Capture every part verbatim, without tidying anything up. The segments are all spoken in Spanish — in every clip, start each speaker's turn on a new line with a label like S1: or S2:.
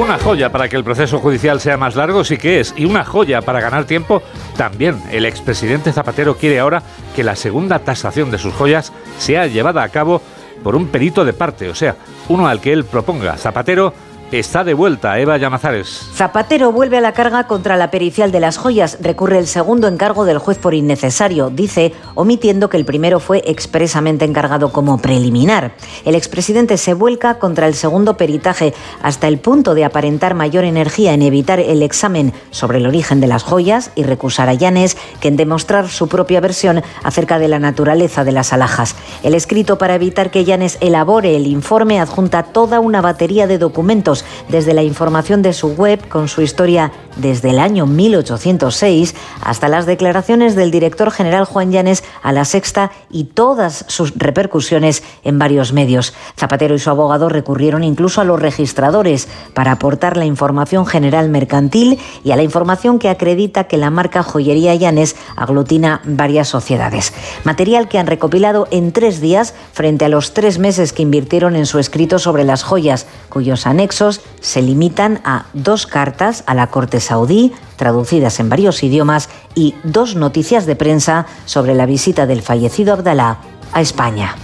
S1: Una joya para que el proceso judicial sea más largo, sí que es, y una joya para ganar tiempo también. El expresidente Zapatero quiere ahora que la segunda tasación de sus joyas sea llevada a cabo por un perito de parte, o sea, uno al que él proponga. Zapatero está de vuelta. Eva Llamazares.
S2: Zapatero vuelve a la carga contra la pericial de las joyas. Recurre el segundo encargo del juez por innecesario, dice, omitiendo que el primero fue expresamente encargado como preliminar. El expresidente se vuelca contra el segundo peritaje hasta el punto de aparentar mayor energía en evitar el examen sobre el origen de las joyas y recusar a Llanes que en demostrar su propia versión acerca de la naturaleza de las alhajas. El escrito para evitar que Llanes elabore el informe adjunta toda una batería de documentos, desde la información de su web con su historia desde el año mil ochocientos seis hasta las declaraciones del director general Juan Llanes a La Sexta y todas sus repercusiones en varios medios. Zapatero y su abogado recurrieron incluso a los registradores para aportar la información general mercantil y a la información que acredita que la marca Joyería Llanes aglutina varias sociedades. Material que han recopilado en tres días frente a los tres meses que invirtieron en su escrito sobre las joyas, cuyos anexos se limitan a dos cartas a la corte saudí, traducidas en varios idiomas, y dos noticias de prensa sobre la visita del fallecido Abdalá a España.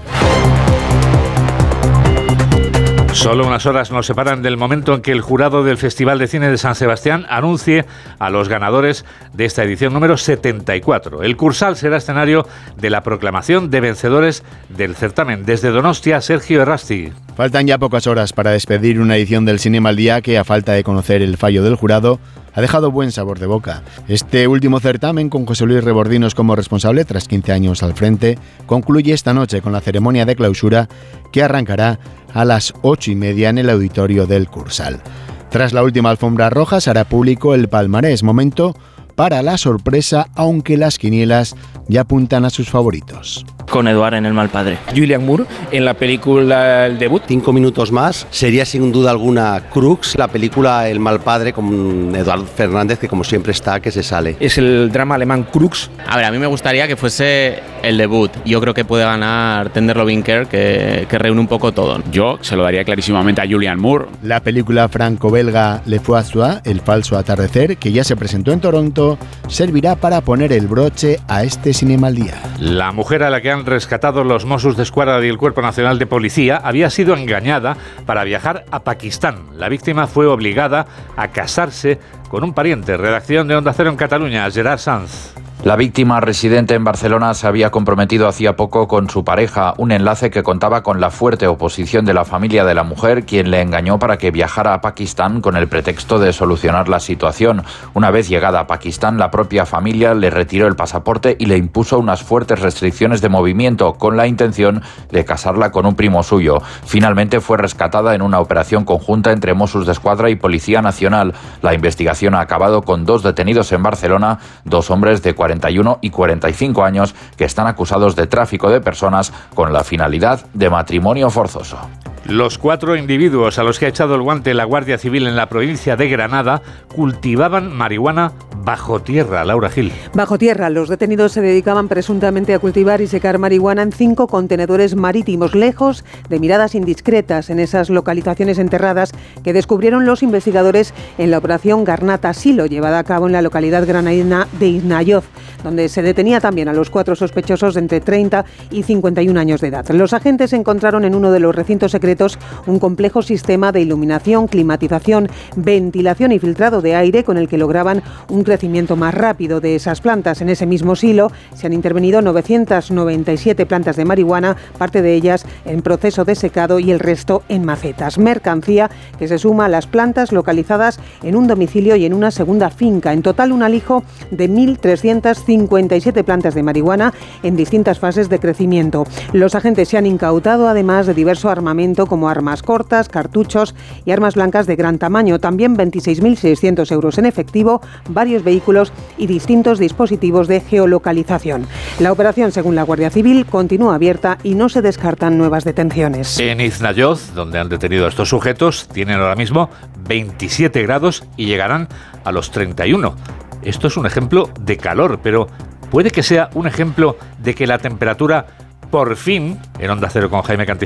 S1: Solo unas horas nos separan del momento en que el jurado del Festival de Cine de San Sebastián anuncie a los ganadores de esta edición número setenta y cuatro. El Cursal será escenario de la proclamación de vencedores del certamen. Desde Donostia, Sergio Errasti.
S3: Faltan ya pocas horas para despedir una edición del Cinema al Día que, a falta de conocer el fallo del jurado, ha dejado buen sabor de boca. Este último certamen, con José Luis Rebordinos como responsable tras quince años al frente, concluye esta noche con la ceremonia de clausura que arrancará a las ocho y media en el auditorio del Cursal. Tras la última alfombra roja se hará público el palmarés, momento para la sorpresa, aunque las quinielas ya apuntan a sus favoritos.
S4: Con Eduard en El mal padre.
S5: Julianne Moore en la película El debut.
S6: Cinco minutos más sería sin duda alguna Crux, la película El mal padre con Eduard Fernández, que como siempre está, que se sale.
S5: Es el drama alemán Crux.
S4: A ver, a mí me gustaría que fuese El debut. Yo creo que puede ganar Tender Loving Care, que, que reúne un poco todo.
S7: Yo se lo daría clarísimamente a Julianne Moore.
S3: La película franco-belga Le Faux Soir, El falso atardecer, que ya se presentó en Toronto, servirá para poner el broche a este Cinema al Día.
S1: La mujer a la que han rescatado los Mossos d'Esquadra y el Cuerpo Nacional de Policía había sido engañada para viajar a Pakistán. La víctima fue obligada a casarse con un pariente. Redacción de Onda Cero en Cataluña, Gerard Sanz.
S8: La víctima, residente en Barcelona, se había comprometido hacía poco con su pareja, un enlace que contaba con la fuerte oposición de la familia de la mujer, quien le engañó para que viajara a Pakistán con el pretexto de solucionar la situación. Una vez llegada a Pakistán, la propia familia le retiró el pasaporte y le impuso unas fuertes restricciones de movimiento, con la intención de casarla con un primo suyo. Finalmente fue rescatada en una operación conjunta entre Mossos d'Esquadra y Policía Nacional. La investigación ha acabado con dos detenidos en Barcelona, dos hombres de cuarenta y uno y cuarenta y cinco años que están acusados de tráfico de personas con la finalidad de matrimonio forzoso.
S1: Los cuatro individuos a los que ha echado el guante la Guardia Civil en la provincia de Granada cultivaban marihuana bajo tierra. Laura Gil.
S9: Bajo tierra, los detenidos se dedicaban presuntamente a cultivar y secar marihuana en cinco contenedores marítimos, lejos de miradas indiscretas en esas localizaciones enterradas que descubrieron los investigadores en la operación Garnata Silo, llevada a cabo en la localidad granadina de Iznayoz, donde se detenía también a los cuatro sospechosos de entre treinta y cincuenta y un años de edad. Los agentes encontraron en uno de los recintos secretos un complejo sistema de iluminación, climatización, ventilación y filtrado de aire con el que lograban un crecimiento más rápido de esas plantas. En ese mismo silo se han intervenido novecientas noventa y siete plantas de marihuana, parte de ellas en proceso de secado y el resto en macetas. Mercancía que se suma a las plantas localizadas en un domicilio y en una segunda finca. En total, un alijo de mil trescientas cincuenta y siete plantas de marihuana en distintas fases de crecimiento. Los agentes se han incautado además de diverso armamento como armas cortas, cartuchos y armas blancas de gran tamaño. También veintiséis mil seiscientos euros en efectivo, varios vehículos y distintos dispositivos de geolocalización. La operación, según la Guardia Civil, continúa abierta y no se descartan nuevas detenciones.
S1: En Iznayoz, donde han detenido a estos sujetos, tienen ahora mismo veintisiete grados y llegarán a los treinta y uno. Esto es un ejemplo de calor, pero puede que sea un ejemplo de que la temperatura, por fin, en Onda Cero con Jaime Cantizano,